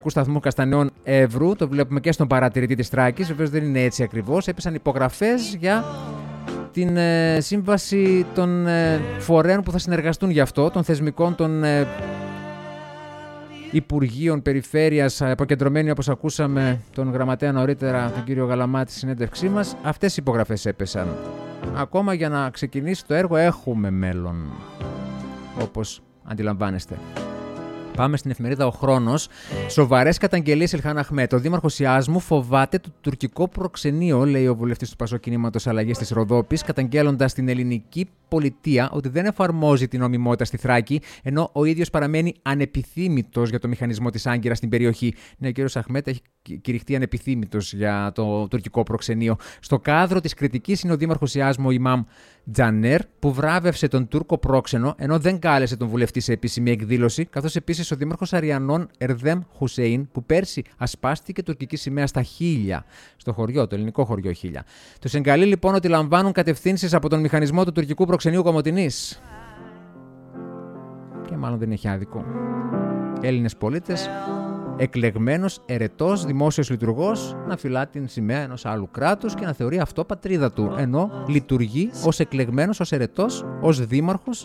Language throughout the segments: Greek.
Σταθμού Καστανιών Εύρου. Το βλέπουμε και στον παρατηρητή της Θράκης. Βεβαίως δεν είναι έτσι ακριβώς. Έπεσαν υπογραφές για την σύμβαση των φορέων που θα συνεργαστούν γι' αυτό, των θεσμικών, των Υπουργείων Περιφέρειας, αποκεντρωμένοι όπως ακούσαμε τον γραμματέα νωρίτερα, τον κύριο Γαλαμάτη, στη συνέντευξή μας. Αυτές οι υπογραφές έπεσαν. Ακόμα για να ξεκινήσει το έργο έχουμε μέλλον, όπως αντιλαμβάνεστε. Πάμε στην εφημερίδα Ο Χρόνος. Σοβαρές καταγγελίες Ηλχάν Αχμέτ. Ο δήμαρχος Ιάσμου φοβάται το τουρκικό προξενείο, λέει ο βουλευτής του Πασόκ Κινήματος Αλλαγής της Ροδόπης, καταγγέλλοντας την ελληνική πολιτεία ότι δεν εφαρμόζει την νομιμότητα στη Θράκη, ενώ ο ίδιος παραμένει ανεπιθύμητος για το μηχανισμό της άγκυρας στην περιοχή. Ναι, ο κύριος Αχμέτ έχει κηρυχτεί ανεπιθύμητος για το τουρκικό προξενείο. Στο κάδρο της κριτικής είναι ο δήμαρχος Ιάσμου, ο Ιμάμ Τζανέρ, που βράβευσε τον Τούρκο πρόξενο, ενώ δεν κάλεσε τον βουλευτή σε επίσημη εκδήλωση, καθώς επίσης ο δήμαρχος Αριανών Ερδέμ Χουσέιν, που πέρσι ασπάστηκε τουρκική σημαία στα Χίλια, στο χωριό, το ελληνικό χωριό Χίλια. Τους εγκαλεί λοιπόν ότι λαμβάνουν κατευθύνσεις από τον μηχανισμό του τουρκικού προξενείου Κομοτηνής. Και μάλλον δεν έχει άδικο. Έλληνες πολίτες, εκλεγμένος, ερετός, δημόσιος λειτουργός, να φυλά την σημαία ενός άλλου κράτους και να θεωρεί αυτό πατρίδα του, ενώ λειτουργεί ως εκλεγμένος, ως ερετός, ως δήμαρχος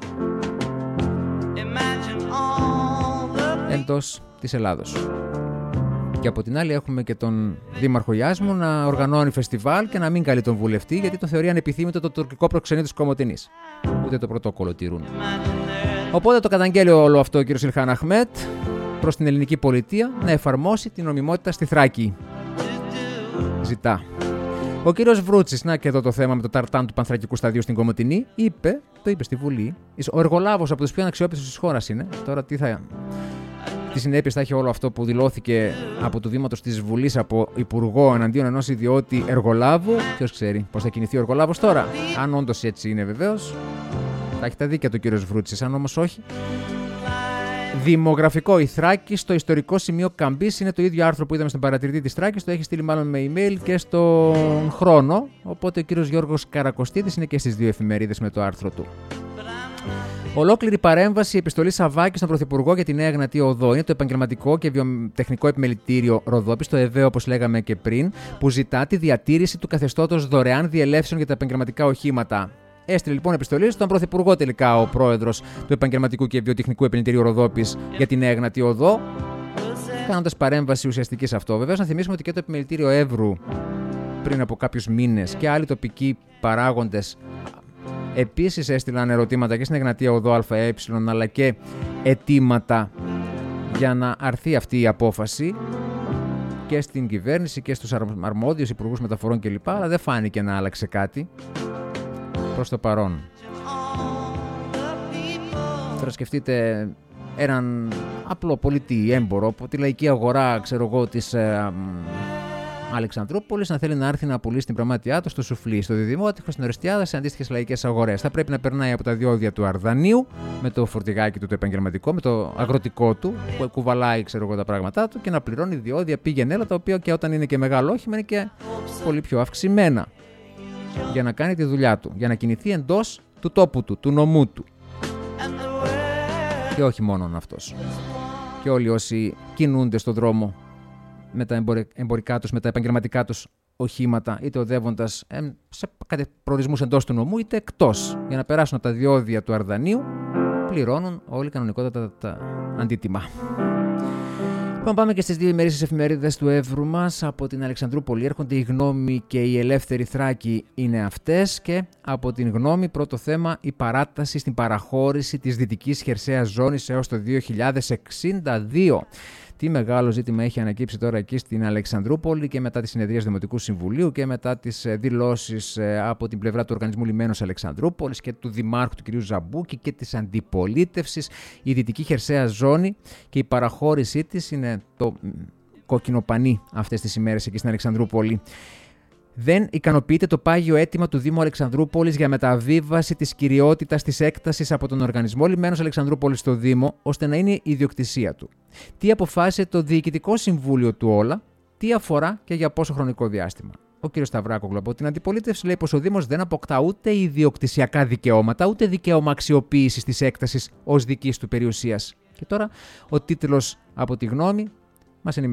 εντός της Ελλάδος. Και από την άλλη έχουμε και τον δήμαρχο Ιάσμου να οργανώνει φεστιβάλ και να μην καλεί τον βουλευτή, γιατί το θεωρεί ανεπιθύμητο το τουρκικό προξενείο της Κομοτηνής. Ούτε το πρωτόκολλο τηρούν. Οπότε το καταγγέλει όλο αυτό ο κ. Ηλχάν Αχμέτ προς την ελληνική πολιτεία να εφαρμόσει την νομιμότητα στη Θράκη. Ζητά. Ο κύριος Βρούτσης, να και εδώ το θέμα με το ταρτάν του Πανθρακικού Σταδίου στην Κομοτηνή, το είπε στη Βουλή. Ο εργολάβος από τους πιο αναξιόπιστους της χώρας είναι. Τώρα τι συνέπειες θα έχει όλο αυτό που δηλώθηκε από του βήματος της Βουλής από υπουργό εναντίον ενός ιδιώτη εργολάβου. Ποιος ξέρει πώς θα κινηθεί ο εργολάβος τώρα. Αν όντως έτσι είναι, βεβαίως, θα έχει τα δίκαια του κύριος Βρούτσης. Αν όμως όχι. Δημογραφικό. Η Θράκη στο ιστορικό σημείο καμπής είναι το ίδιο άρθρο που είδαμε στον παρατηρητή της Θράκης. Το έχει στείλει μάλλον με email και στον Χρόνο. Οπότε ο κύριος Γιώργος Καρακοστίδης είναι και στις δύο εφημερίδες με το άρθρο του. Ολόκληρη παρέμβαση επιστολή Σαββάκη στον Πρωθυπουργό για τη Νέα Εγνατή Οδό. Είναι το Επαγγελματικό και Βιοτεχνικό Επιμελητήριο Ροδόπης, το ΕΒΕ όπως λέγαμε και πριν, που ζητά τη διατήρηση του καθεστώτος δωρεάν διελεύσεων για τα επαγγελματικά οχήματα. Έστειλε λοιπόν επιστολή στον Πρωθυπουργό τελικά ο πρόεδρος του Επαγγελματικού και Βιοτεχνικού Επιμελητηρίου Ροδόπης για τη Νέα Εγνατή Οδό, κάνοντας παρέμβαση ουσιαστική σε αυτό. Βεβαίως, να θυμίσουμε ότι και το Επιμελητήριο Εύρου πριν από κάποιους μήνες και άλλοι τοπικοί παράγοντες επίσης έστειλαν ερωτήματα και στην Εγνατία Οδό ΑΕ, αλλά και αιτήματα για να αρθεί αυτή η απόφαση και στην κυβέρνηση και στους αρμόδιους υπουργούς μεταφορών κλπ. Αλλά δεν φάνηκε να άλλαξε κάτι προς το παρόν. Τώρα σκεφτείτε έναν απλό πολίτη έμπορο από τη λαϊκή αγορά, ξέρω εγώ, της Αλεξανδρούπολης, να θέλει να έρθει να πουλήσει την πραγμάτια του στο Σουφλί, στο Διδημότυχο, στην Ορεστιάδα, σε αντίστοιχες λαϊκές αγορές. Θα πρέπει να περνάει από τα διόδια του Αρδανίου με το φορτηγάκι του το επαγγελματικό, με το αγροτικό του που κουβαλάει, ξέρω εγώ, τα πράγματά του και να πληρώνει διόδια πήγαινέλα, τα οποία και όταν είναι και μεγάλο όχημα είναι και πολύ πιο αυξημένα, για να κάνει τη δουλειά του, για να κινηθεί εντός του τόπου του, του νομού του. Και όχι μόνον αυτός. Και όλοι όσοι κινούνται στον δρόμο με τα εμπορικά τους, με τα επαγγελματικά τους οχήματα, είτε οδεύοντας σε προορισμούς εντός του νομού, είτε εκτός, για να περάσουν από τα διόδια του Αρδανίου, πληρώνουν όλοι κανονικότατα τα αντίτιμα. Λοιπόν, πάμε και στις δύο ημερήσεις εφημερίδες του Εύρου μας. Από την Αλεξανδρούπολη έρχονται η Γνώμη και η Ελεύθερη Θράκη, είναι αυτές, και από την Γνώμη πρώτο θέμα η παράταση στην παραχώρηση της δυτικής χερσαίας ζώνης έως το 2062. Τι μεγάλο ζήτημα έχει ανακύψει τώρα εκεί στην Αλεξανδρούπολη και μετά τις συνεδρίες Δημοτικού Συμβουλίου και μετά τις δηλώσεις από την πλευρά του Οργανισμού Λιμένος Αλεξανδρούπολης και του Δημάρχου του κ. Ζαμπούκη και της αντιπολίτευσης. Η δυτική χερσαία ζώνη και η παραχώρησή της είναι το κόκκινο πανί αυτές τις ημέρες εκεί στην Αλεξανδρούπολη. Δεν ικανοποιείται το πάγιο αίτημα του Δήμου Αλεξανδρούπολης για μεταβίβαση της κυριότητας της έκτασης από τον Οργανισμό Λιμένος Αλεξανδρούπολης στο Δήμο, ώστε να είναι η ιδιοκτησία του. Τι αποφάσισε το Διοικητικό Συμβούλιο του όλα, τι αφορά και για πόσο χρονικό διάστημα. Ο κ. Σταυράκογλου από την αντιπολίτευση λέει πως ο Δήμος δεν αποκτά ούτε ιδιοκτησιακά δικαιώματα, ούτε δικαίωμα αξιοποίησης της έκτασης ως δικής του περιουσίας. Και τώρα ο τίτλος από τη Γνώμη μας ενημερώνει